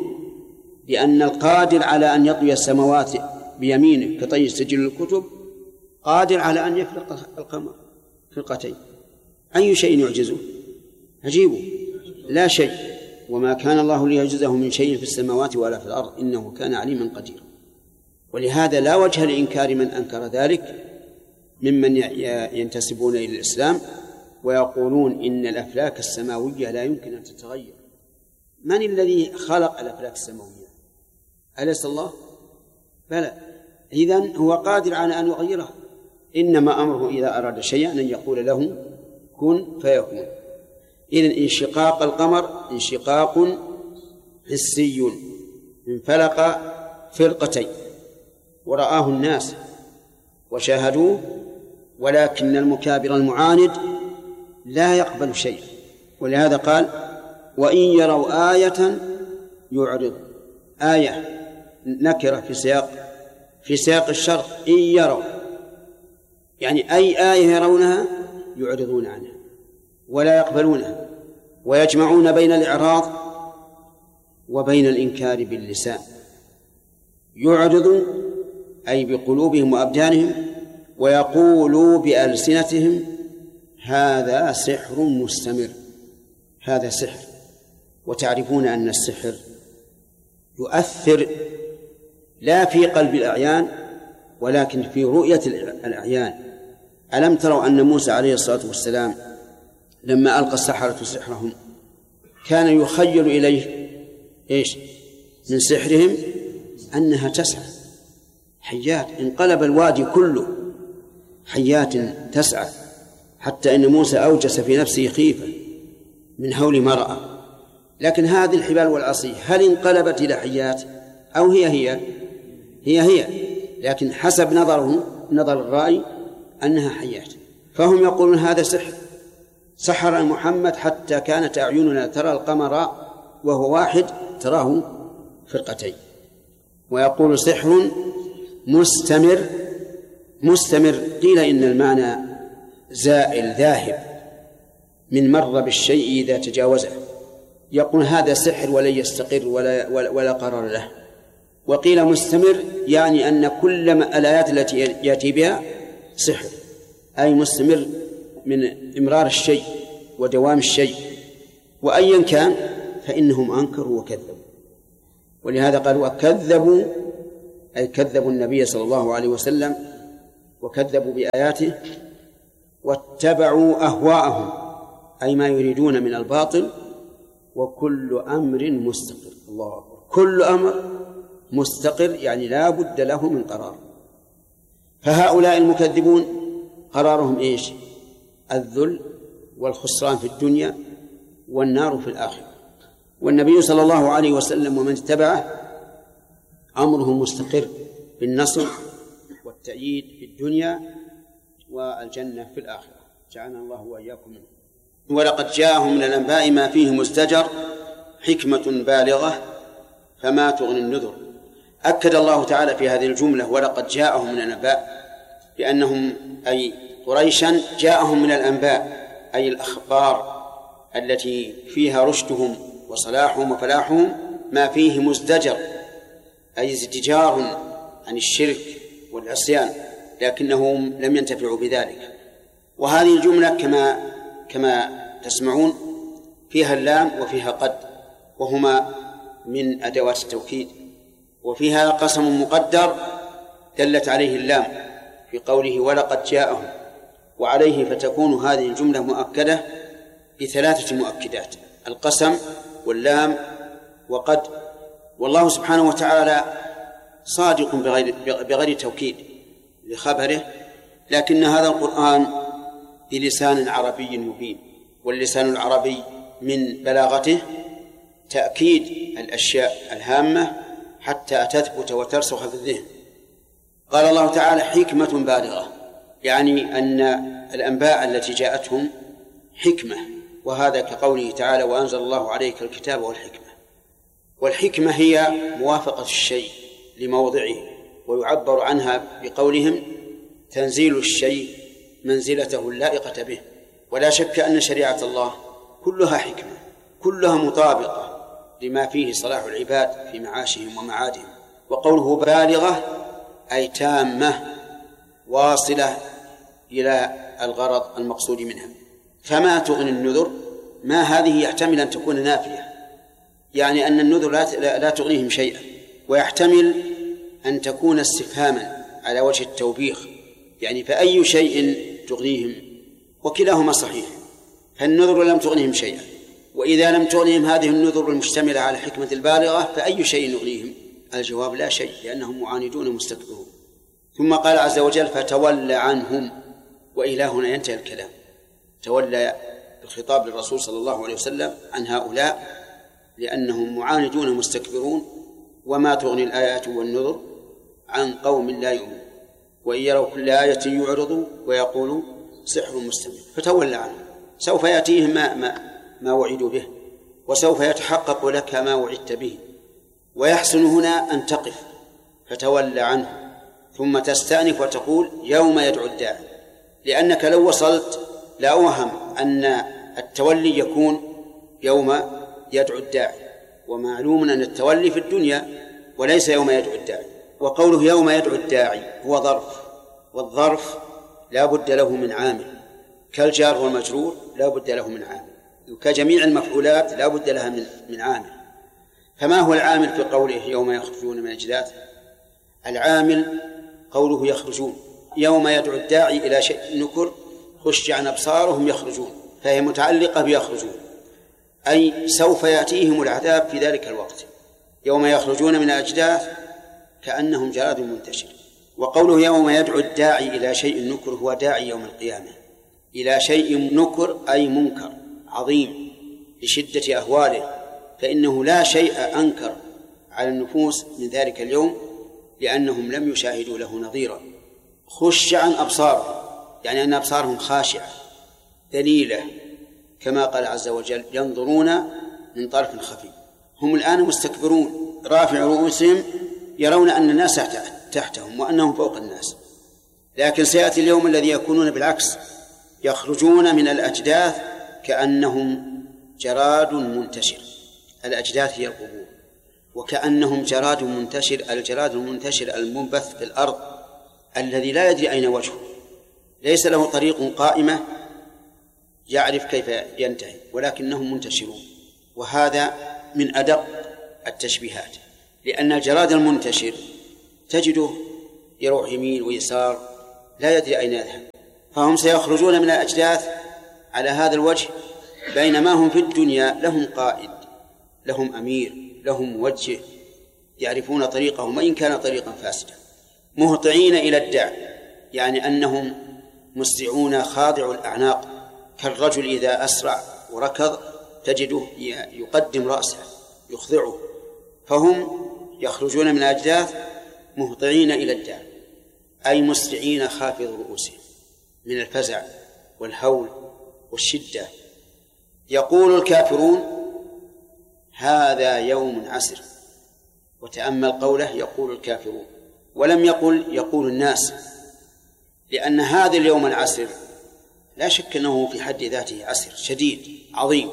بأن القادر على أن يطوي السماوات بيمينه كطي سجل الكتب قادر على أن يفرق القمر فرقتين. أي شيء يعجزه؟ عجيب، لا شيء. وما كان الله ليعجزه من شيء في السماوات ولا في الأرض إنه كان عليما قديرا. ولهذا لا وجه لإنكار من أنكر ذلك ممن ينتسبون إلى الإسلام ويقولون إن الأفلاك السماوية لا يمكن أن تتغير. من الذي خلق الأفلاك السماوية؟ أليس الله؟ بلى. إذن هو قادر على أن يغيرها، إنما أمره إذا أراد شيئا أن يقول له كن فيكون. إذن انشقاق القمر انشقاق حسي انفلق فرقتين ورآه الناس وشاهدوه، ولكن المكابر المعاند لا يقبل شيء. ولهذا قال: وإن يروا آية يعرض. آية نكرة في سياق في سياق الشرط، إن يروا يعني أي آية يرونها يعرضون عنها ولا يقبلونها، ويجمعون بين الإعراض وبين الإنكار باللسان. يعرضوا أي بقلوبهم وأبدانهم، ويقولوا بألسنتهم هذا سحر مستمر، هذا سحر. وتعرفون أن السحر يؤثر لا في قلب الأعيان ولكن في رؤية الأعيان. ألم تروا أن موسى عليه الصلاة والسلام لما ألقى السحرة سحرهم كان يخيل إليه إيش من سحرهم؟ أنها تسعى حيات، انقلب الوادي كله حيات تسعى، حتى أن موسى أوجس في نفسه خيفة من هول ما رأى. لكن هذه الحبال والعصي هل انقلبت إلى حيات أو هي هي هي هي لكن حسب نظره نظر الرأي أنها حيات. فهم يقولون هذا سحر، سحر محمد حتى كانت أعيننا ترى القمر وهو واحد تراه فرقتين. ويقول سحر مستمر. مستمر قيل إن المعنى زائل ذاهب من مر بالشيء إذا تجاوزه. يقول هذا سحر ولن يستقر ولا, ولا, ولا قرار له. وقيل مستمر يعني أن كل الآيات التي يأتي بها سحر، أي مستمر من إمرار الشيء ودوام الشيء. وأيا كان فإنهم أنكروا وكذبوا. ولهذا قال وكذبوا، أي كذبوا النبي صلى الله عليه وسلم وكذبوا بآياته واتبعوا أهواءهم، أي ما يريدون من الباطل. وكل أمر مستقر، الله أكبر، كل أمر مستقر يعني لا بد له من قرار. فهؤلاء المكذبون قرارهم إيش؟ الذل والخسران في الدنيا والنار في الآخرة. والنبي صلى الله عليه وسلم ومن اتبعه أمره مستقر بالنصر والتأييد في الدنيا والجنة في الآخرة، جعلنا الله وإياكم منه. ولقد جاءهم من الأنباء ما فيه مزدجر حكمة بالغة فما تغني النذر. أكد الله تعالى في هذه الجملة ولقد جاءهم من الأنباء بأنهم أي قريشا جاءهم من الأنباء أي الأخبار التي فيها رشدهم وصلاحهم وفلاحهم ما فيه مزدجر أي ازدجار عن الشرك والعصيان، لكنهم لم ينتفعوا بذلك. وهذه الجملة كما كما تسمعون فيها اللام وفيها قد، وهما من أدوات التوكيد، وفيها قسم مقدر دلت عليه اللام في قوله ولقد جاءهم، وعليه فتكون هذه الجملة مؤكدة بثلاثة مؤكدات: القسم واللام وقد. والله سبحانه وتعالى صادق بغير, بغير توكيد لخبره، لكن هذا القرآن بلسان عربي مبين، واللسان العربي من بلاغته تأكيد الأشياء الهامة حتى تثبت وترسخ في الذهن. قال الله تعالى حكمة بالغة، يعني أن الأنباء التي جاءتهم حكمة، وهذا كقوله تعالى وأنزل الله عليك الكتاب والحكمة. والحكمة هي موافقة الشيء لموضعه، ويعبر عنها بقولهم تنزيل الشيء منزلته اللائقة به. ولا شك أن شريعة الله كلها حكمة، كلها مطابقة لما فيه صلاح العباد في معاشهم ومعادهم. وقوله بالغة أي تامة واصلة إلى الغرض المقصود منها. فما تغني النذر، ما هذه يحتمل أن تكون نافية، يعني أن النذر لا, لا تغنيهم شيئا، ويحتمل أن تكون استفهاما على وجه التوبيخ، يعني فأي شيء تغنيهم، وكلاهما صحيح. فالنذر لم تغنيهم شيئا، وإذا لم تغنيهم هذه النذر المشتملة على حكمة البالغة فأي شيء يغنيهم؟ الجواب لا شيء، لأنهم معاندون مستكبرون. ثم قال عز وجل فتولى عنهم، وإلى هنا ينتهي الكلام. تولى الخطاب للرسول صلى الله عليه وسلم عن هؤلاء لأنهم معاندون مستكبرون، وما تغني الآيات والنذر عن قوم لا يؤمنون، وإن يروا كل آية يعرضوا ويقولوا سحر مستمر. فتولى عنهم، سوف يأتيهم ما, ما, ما وعدوا به، وسوف يتحقق لك ما وعدت به. ويحسن هنا أن تقف فتولى عنه ثم تستأنف وتقول يوم يدعو الداعي، لأنك لو وصلت لا أوهم أن التولي يكون يوم يدعو الداعي، ومعلوم أن التولي في الدنيا وليس يوم يدعو الداعي. وقوله يوم يدعو الداعي هو ظرف، والظرف لا بد له من عامل، كالجار والمجرور لا بد له من عامل، وكجميع المفعولات لا بد لها من, من عامل. فما هو العامل في قوله يوم يخرجون من الأجداث؟ العامل قوله يخرجون، يوم يدعو الداعي إلى شيء نكر خش عن أبصارهم يخرجون، فهي متعلقة بيخرجون، أي سوف يأتيهم العذاب في ذلك الوقت. يوم يخرجون من الأجداث كأنهم جراد منتشر. وقوله يوم يدعو الداعي إلى شيء نكر هو داعي يوم القيامة إلى شيء نكر أي منكر عظيم لشدة أهواله، فإنه لا شيء أنكر على النفوس من ذلك اليوم لأنهم لم يشاهدوا له نظيرا. خش عن أبصارهم يعني أن أبصارهم خاشعة ذليلة، كما قال عز وجل ينظرون من طرف خفي. هم الآن مستكبرون رافع رؤوسهم يرون أن الناس تحتهم وأنهم فوق الناس، لكن سيأتي اليوم الذي يكونون بالعكس، يخرجون من الأجداث كأنهم جراد منتشر. الأجداث هي القبور، وكأنهم جراد منتشر، الجراد المنتشر المنبث في الأرض الذي لا يدري أين وجهه، ليس له طريق قائمة يعرف كيف ينتهي، ولكنهم منتشرون. وهذا من أدق التشبيهات. لأن الجراد المنتشر تجده يروح يمين ويسار لا يدري أين يذهب، فهم سيخرجون من الأجداث على هذا الوجه، بينما هم في الدنيا لهم قائد، لهم أمير، لهم موجه، يعرفون طريقهم وإن كان طريقا فاسدا، مهطعين إلى الداع، يعني أنهم مسرعون خاضع الأعناق، كالرجل إذا أسرع وركض تجده يقدم رأسه يخضعه، فهم يخرجون من الأجداث مهطعين إلى الداع، أي مسرعين خافض رؤوسهم من الفزع والهول والشدة. يقول الكافرون هذا يوم عسر، وتأمل قوله يقول الكافرون، ولم يقل يقول الناس، لأن هذا اليوم العسر لا شك أنه في حد ذاته عسر شديد عظيم،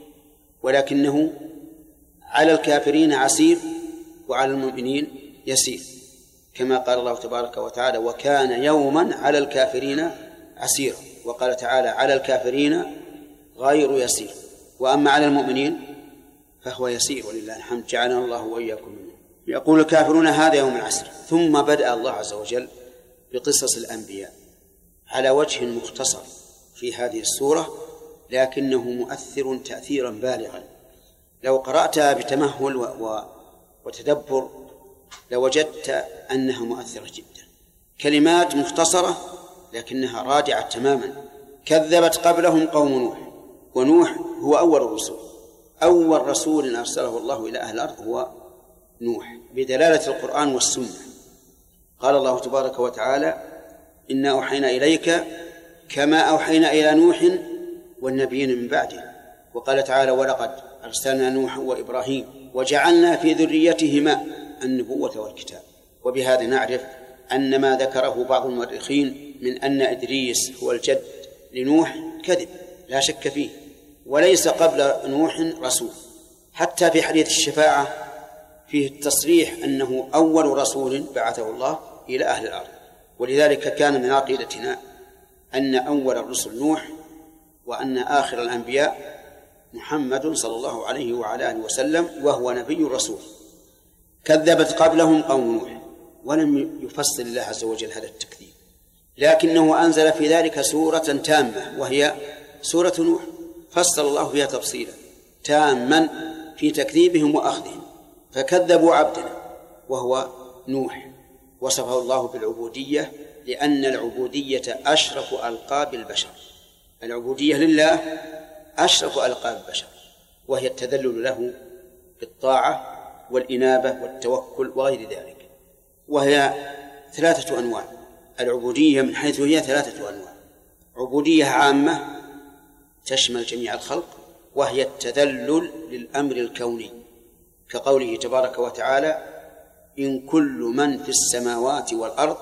ولكنه على الكافرين عسير وعلى المؤمنين يسير، كما قال الله تبارك وتعالى وكان يوما على الكافرين عسيرا، وقال تعالى على الكافرين غير يسير، وأما على المؤمنين فهو يسير ولله الحمد، جعلنا الله وإياكم منه. يقول الكافرون هذا يوم العسر. ثم بدأ الله عز وجل بقصص الأنبياء على وجه مختصر في هذه السورة، لكنه مؤثر تأثيرا بالغا، لو قرأتها بتمهل و... وتدبر لوجدت أنها مؤثرة جدا، كلمات مختصرة لكنها رادعة تماما. كذبت قبلهم قوم نوح، ونوح هو أول الرسل، أول رسول أرسله الله إلى أهل الأرض هو نوح بدلالة القرآن والسنة. قال الله تبارك وتعالى إنا أوحينا إليك كما أوحينا إلى نوح والنبيين من بعده، وقال تعالى ولقد أرسلنا نوح وإبراهيم وجعلنا في ذريتهما النبوة والكتاب. وبهذا نعرف أن ما ذكره بعض المؤرخين من أن إدريس هو الجد لنوح كذب لا شك فيه، وليس قبل نوح رسول، حتى في حديث الشفاعة فيه التصريح أنه أول رسول بعثه الله إلى أهل الأرض. ولذلك كان من عقيدتنا أن أول الرسل نوح، وأن آخر الأنبياء محمد صلى الله عليه وعلى آله وسلم وهو نبي رسول. كذبت قبلهم قوم نوح، ولم يفصل الله عز وجل هذا التكذيب، لكنه أنزل في ذلك سورة تامة وهي سورة نوح، فصل الله فيها تفصيلا تاما في تكذيبهم وأخذهم. فكذبوا عبدنا وهو نوح، وصفه الله بالعبودية، لأن العبودية أشرف ألقاب البشر، العبودية لله أشرف ألقاب البشر، وهي التذلل له بالطاعة والإنابة والتوكل وغير ذلك، وهي ثلاثة أنواع. العبودية من حيث هي ثلاثة أنواع: عبودية عامة تشمل جميع الخلق، وهي التذلل للأمر الكوني، كقوله تبارك وتعالى إن كل من في السماوات والأرض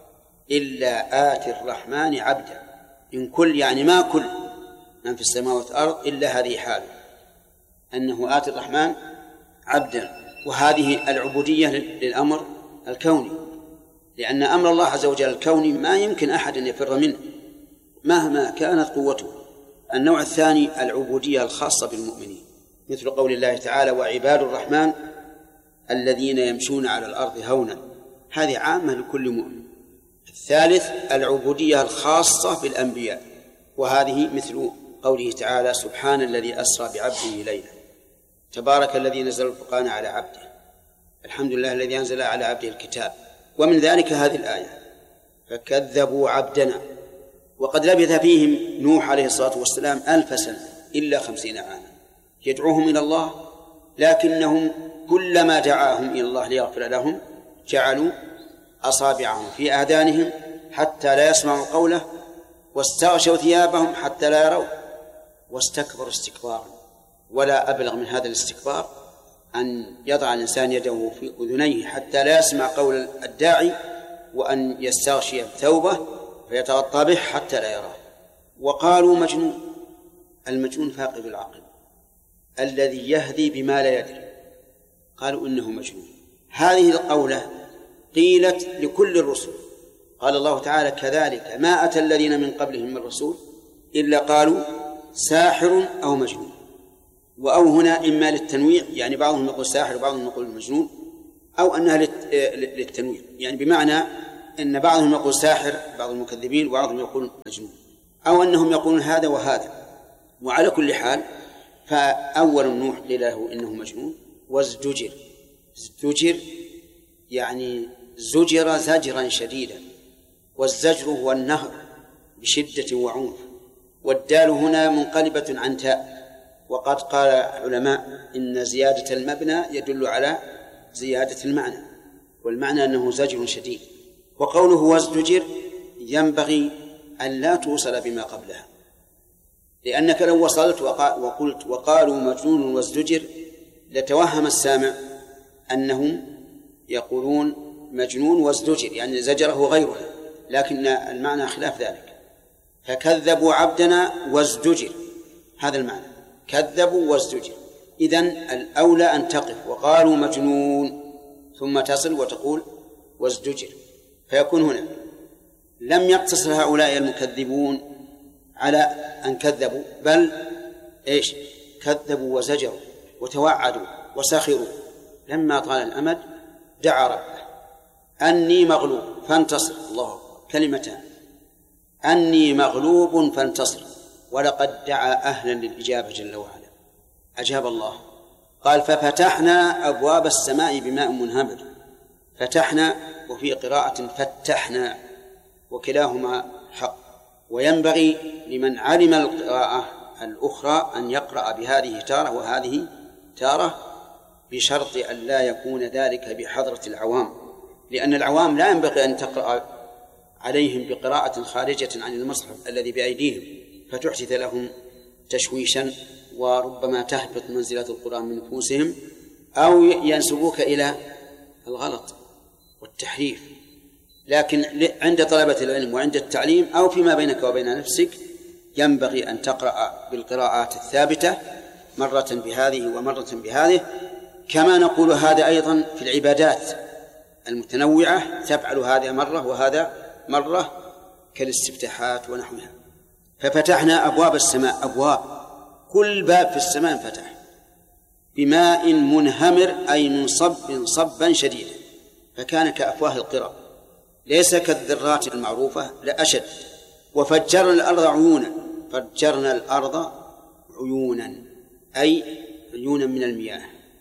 إلا آتي الرحمن عبدا. إن كل يعني ما كل من في السماوات والأرض إلا هذه حاله، أنه آتي الرحمن عبدا. وهذه العبودية للأمر الكوني، لأن أمر الله عز وجل الكوني ما يمكن أحد أن يفر منه مهما كانت قوته. النوع الثاني العبودية الخاصة بالمؤمنين، مثل قول الله تعالى وعباد الرحمن الذين يمشون على الأرض هونا، هذه عامة لكل مؤمن. الثالث العبودية الخاصة بالأنبياء، وهذه مثل قوله تعالى سبحان الذي أسرى بعبده ليلا، تبارك الذي نزل الفرقان على عبده، الحمد لله الذي أنزل على عبده الكتاب. ومن ذلك هذه الآية فكذبوا عبدنا، وقد لبث فيهم نوح عليه الصلاة والسلام ألف سنة إلا خمسين عاما يدعوهم إلى الله، لكنهم كلما دعاهم إلى الله ليغفر لهم جعلوا أصابعهم في آذانهم حتى لا يسمعوا قوله، واستغشوا ثيابهم حتى لا يروا، واستكبروا استكبارا. ولا أبلغ من هذا الاستكبار أن يضع الإنسان يده في أذنيه حتى لا يسمع قول الداعي، وأن يستغشي ثوبه فيتغطى به حتى لا يراه. وقالوا مجنون، المجنون فاقد العقل الذي يهدي بما لا يدري، قالوا إنه مجنون. هذه القولة قيلت لكل الرسل، قال الله تعالى كذلك ما أتى الذين من قبلهم من رسول إلا قالوا ساحر أو مجنون. وأو هنا إما للتنويع، يعني بعضهم يقول ساحر وبعضهم يقول مجنون، أو أنها للتنويع، يعني بمعنى أن بعضهم يقول ساحر، بعض المكذبين، وبعضهم يقول مجنون، أو أنهم يقولون هذا وهذا. وعلى كل حال فأول نوح قيل له إنه مجنون وازدجر. ازدجر يعني زجر زجرا شديدا، والزجر هو النهر بشدة وعنف، والدال هنا منقلبة عن تاء. وقد قال علماء إن زيادة المبنى يدل على زيادة المعنى، والمعنى أنه زجر شديد. وقوله وازدجر ينبغي أن لا توصل بما قبلها، لأنك لو وصلت وقلت وقالوا مجنون وازدجر لتوهم السامع أنهم يقولون مجنون وازدجر، يعني زجره غيره، لكن المعنى خلاف ذلك. فكذبوا عبدنا وازدجر، هذا المعنى، كذبوا وازدجر. إذن الأولى أن تقف وقالوا مجنون ثم تصل وتقول وازدجر، فيكون هنا لم يقتصر هؤلاء المكذبون على أن كذبوا، بل إيش؟ كذبوا وزجروا وتوعدوا وسخروا. لما طال الأمد دعا ربه أني مغلوب فانتصر. الله أكبر، كلمتان، أني مغلوب فانتصر. ولقد دعا أهلا للإجابة جل وعلا، أجاب الله. قال ففتحنا أبواب السماء بماء منهمر. فتحنا وفي قراءة فتحنا، وكلاهما حق. وينبغي لمن علم القراءة الأخرى أن يقرأ بهذه تارة وهذه تارة، بشرط أن لا يكون ذلك بحضرة العوام، لأن العوام لا ينبغي أن تقرأ عليهم بقراءة خارجة عن المصحف الذي بأيديهم فتحدث لهم تشويشا، وربما تهبط منزلة القرآن من نفوسهم، أو ينسبوك إلى الغلط والتحريف. لكن عند طلبة العلم وعند التعليم أو فيما بينك وبين نفسك ينبغي أن تقرأ بالقراءات الثابتة، مرة بهذه ومرة بهذه. كما نقول هذا أيضا في العبادات المتنوعة، تفعل هذا مرة وهذا مرة كالاستفتاحات ونحوها. ففتحنا أبواب السماء، أبواب، كل باب في السماء انفتح بماء منهمر أي منصب صبا شديدا، فكان كأفواه القرى، ليس كالذرات المعروفة، لا أشد. وفجرنا الأرض عيونا، فجرنا الأرض عيونا أي عيونا من المياه.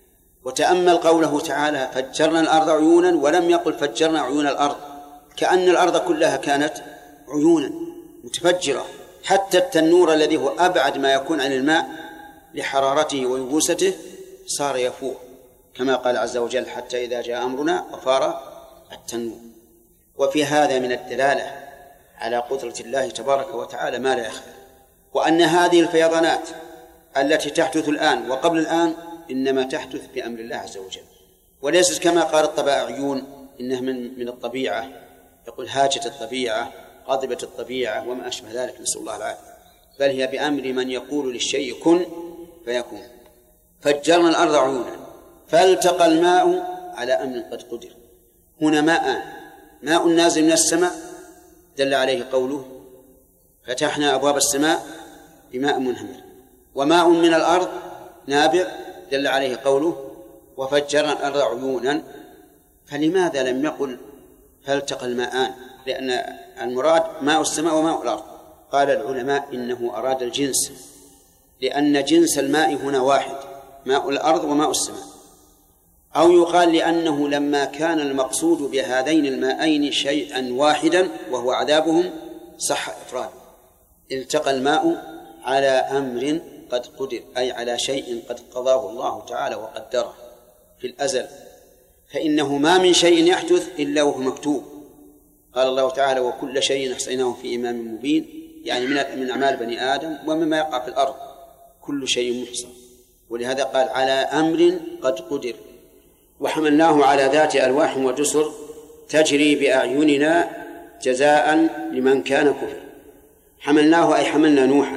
وتأمل قوله تعالى فجرنا الأرض عيونا، ولم يقل فجرنا عيون الأرض، كأن الأرض كلها كانت عيونا متفجرة. حتى التنور الذي هو أبعد ما يكون عن الماء لحرارته ويبوسته صار يفور، كما قال عز وجل حتى إذا جاء أمرنا وفار التنور. وفي هذا من الدلالة على قدرة الله تبارك وتعالى ما لا يخفى، وأن هذه الفيضانات التي تحدث الآن وقبل الآن إنما تحدث بأمر الله عز وجل، وليست كما قال الطبائعيون إنها من من الطبيعة، يقول هاجت الطبيعة، غضبت الطبيعة وما أشبه ذلك، نسأل الله العافية، بل هي بأمر من يقول للشيء كن فيكون. فجرنا الأرض عيونا فالتقى الماء على أمر قد قدر. هنا ماء، ماء نازل من السماء دل عليه قوله فتحنا أبواب السماء بماء منهمر، وماء من الأرض نابع دل عليه قوله وفجرنا الأرض عيونا. فلماذا لم يقل فالتقى الماءان؟ لأن المراد ماء السماء وماء الأرض. قال العلماء إنه أراد الجنس، لأن جنس الماء هنا واحد، ماء الأرض وماء السماء. أو يقال لأنه لما كان المقصود بهذين الماءين شيئا واحدا وهو عذابهم صح إفراده. التقى الماء على أمر قد قدر، أي على شيء قد قضاه الله تعالى وقدره في الأزل، فإنه ما من شيء يحدث إلا وهو مكتوب. قال الله تعالى وكل شيء أحصيناه في إمام مبين، يعني من من أعمال بني آدم ومما يقع في الأرض كل شيء محصى. ولهذا قال على أمر قد قدر. وحملناه على ذات ألواح ودسر تجري بأعيننا جزاء لمن كان كفر. حملناه أي حملنا نوحا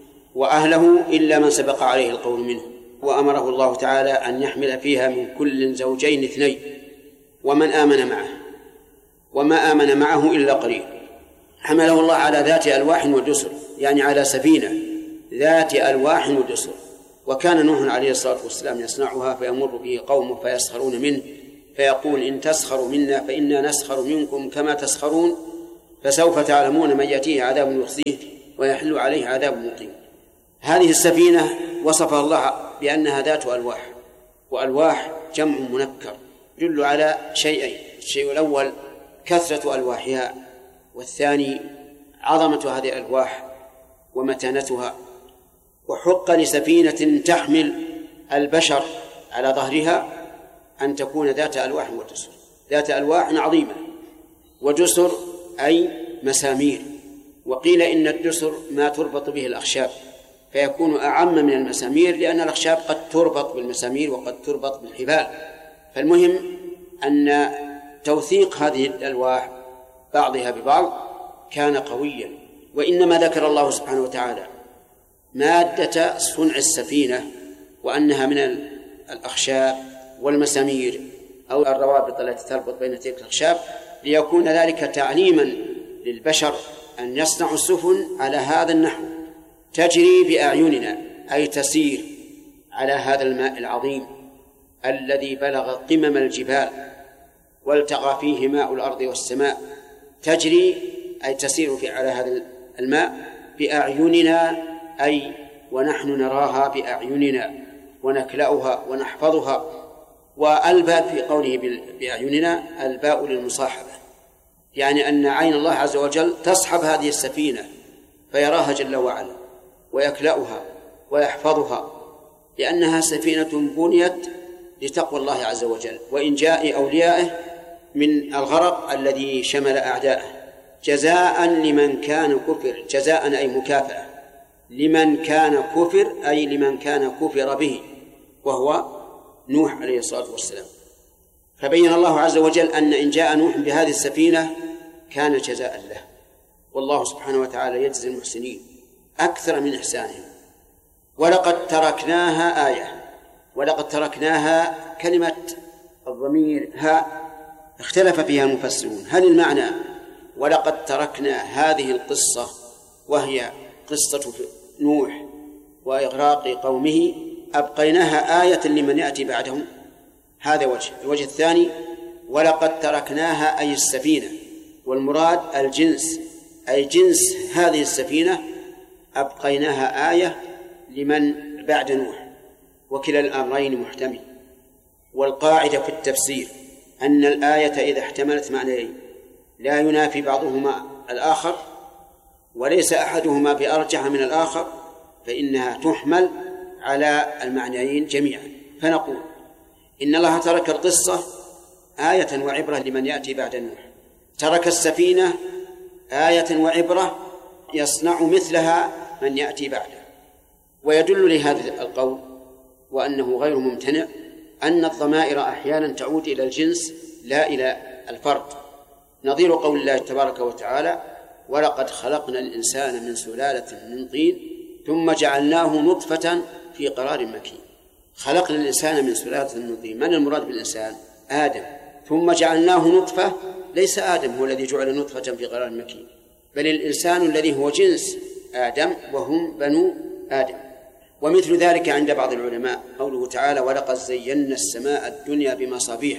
وأهله إلا من سبق عليه القول منه، وأمره الله تعالى أن يحمل فيها من كل زوجين اثنين ومن آمن معه، وما آمن معه إلا قليل. حمله الله على ذات ألواح ودسر، يعني على سفينة ذات ألواح ودسر. وكان نوح عليه الصلاة والسلام يصنعها فيمر به قومه فيسخرون منه فيقول إن تسخروا منا فإنا نسخر منكم كما تسخرون فسوف تعلمون من يأتيه عذاب يخزيه ويحل عليه عذاب مقيم. هذه السفينة وصفها الله بأنها ذات ألواح، وألواح جمع منكر يدل على شيئين: الشيء الأول كثرة ألواحها، والثاني عظمة هذه الألواح ومتانتها. وحق لسفينة تحمل البشر على ظهرها أن تكون ذات ألواح ودسر، ذات ألواح عظيمة، ودسر أي مسامير. وقيل إن الدسر ما تربط به الأخشاب فيكون أعم من المسامير، لأن الأخشاب قد تربط بالمسامير وقد تربط بالحبال. فالمهم أن توثيق هذه الألواح بعضها ببعض كان قويا. وإنما ذكر الله سبحانه وتعالى مادة صنع السفينة وأنها من الأخشاب والمسامير أو الروابط التي تربط بين تلك الأخشاب ليكون ذلك تعليما للبشر أن يصنعوا السفن على هذا النحو، تجري بأعيننا، أي تسير على هذا الماء العظيم الذي بلغ قمم الجبال والتقى فيه ماء الأرض والسماء. تجري أي تسير في على هذا الماء بأعيننا، أي ونحن نراها بأعيننا ونكلأها ونحفظها. والباء في قوله بأعيننا الباء للمصاحبة، يعني أن عين الله عز وجل تصحب هذه السفينة فيراها جل وعلا ويكلأها ويحفظها، لأنها سفينة بنيت لتقوى الله عز وجل وإنجاء أوليائه من الغرق الذي شمل أعداءه، جزاء لمن كان كفر، جزاء أي مكافأة لمن كان كفر، أي لمن كان كفر به وهو نوح عليه الصلاة والسلام. فبين الله عز وجل أن إن جاء نوح بهذه السفينة كان جزاء له، والله سبحانه وتعالى يجزي المحسنين أكثر من إحسانهم. ولقد تركناها آية، ولقد تركناها كلمة الضمير ها اختلف فيها المفسرون، هل المعنى ولقد تركنا هذه القصة وهي قصة نوح وإغراق قومه أبقيناها آية لمن يأتي بعدهم؟ هذا وجه. الوجه الثاني ولقد تركناها أي السفينة، والمراد الجنس، أي جنس هذه السفينة أبقيناها آية لمن بعد نوح، وكلا الأمرين محتمل. والقاعدة في التفسير أن الآية إذا احتملت معنيين لا ينافي بعضهما الآخر وليس أحدهما بأرجح من الآخر فإنها تحمل على المعنيين جميعا. فنقول إن الله ترك القصة آية وعبرة لمن يأتي بعد نوح، ترك السفينة آية وعبرة يصنع مثلها من يأتي بعده. ويدل لهذا القول وأنه غير ممتنع أن الضمائر أحيانا تعود إلى الجنس لا إلى الفرد، نظير قول الله تبارك وتعالى ولقد خلقنا الإنسان من سلالة من طين ثم جعلناه نطفة في قرار مكين. خلقنا الإنسان من سلالة من طين، من المراد بالإنسان؟ آدم. ثم جعلناه نطفة، ليس آدم هو الذي جعل نطفة في قرار مكين، بل الإنسان الذي هو جنس آدم وهم بنو آدم. ومثل ذلك عند بعض العلماء قوله تعالى ولقد زينا السماء الدنيا بمصابيح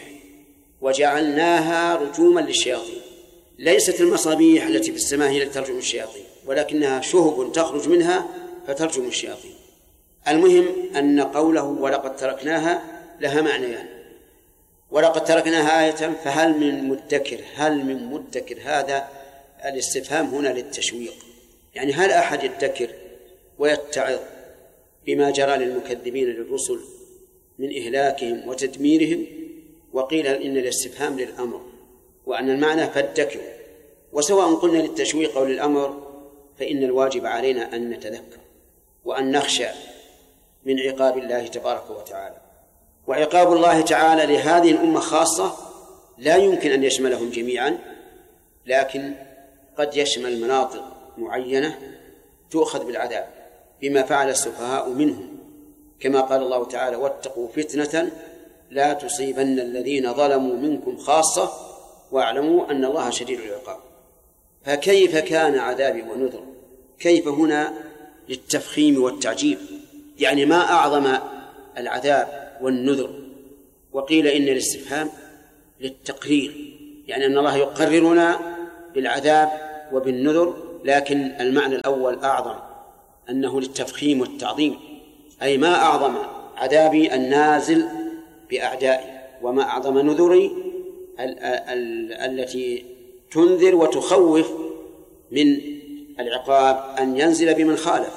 وجعلناها رجوما للشياطين. ليست المصابيح التي في السماء هي التي ترجم الشياطين، ولكنها شهب تخرج منها فترجم الشياطين. المهم أن قوله ولقد تركناها لها معنيان. ولقد تركناها آية فهل من مدكر، هل من مدكر، هذا الاستفهام هنا للتشويق، يعني هل أحد يدكر ويتعظ بما جرى للمكذبين للرسل من إهلاكهم وتدميرهم؟ وقيل إن الاستفهام للأمر وأن المعنى فادكر، وسواء قلنا للتشويق أو للأمر فإن الواجب علينا أن نتذكر وأن نخشى من عقاب الله تبارك وتعالى. وعقاب الله تعالى لهذه الأمة خاصة لا يمكن أن يشملهم جميعا، لكن قد يشمل مناطق معينة تؤخذ بالعذاب بما فعل السفهاء منهم، كما قال الله تعالى واتقوا فتنة لا تصيبن الذين ظلموا منكم خاصة واعلموا أن الله شديد العقاب. فكيف كان عذابي ونذر؟ كيف هنا للتفخيم والتعجيب، يعني ما أعظم العذاب والنذر. وقيل إن الاستفهام للتقرير، يعني أن الله يقررنا بالعذاب وبالنذر، لكن المعنى الأول أعظم، أنه للتفخيم والتعظيم، أي ما أعظم عذابي النازل بأعدائي، وما أعظم نذري ال- ال- التي تنذر وتخوف من العقاب أن ينزل بمن خالف.